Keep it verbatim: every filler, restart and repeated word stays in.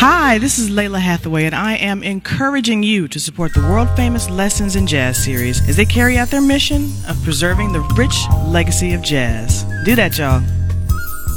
Hi, this is Layla Hathaway, and I am encouraging you to support the world-famous Lessons in Jazz series as they carry out their mission of preserving the rich legacy of jazz. Do that, y'all.